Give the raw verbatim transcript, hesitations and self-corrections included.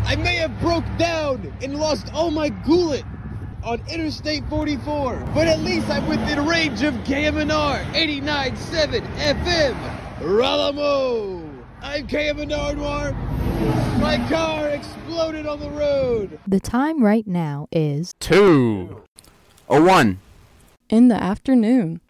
I may have broke down and lost all my gullet on Interstate forty-four, but at least I'm within range of K M N R eighty-nine point seven F M. Ralamo! I'm K M N R Noir. My car exploded on the road. The time right now is two oh one in the afternoon.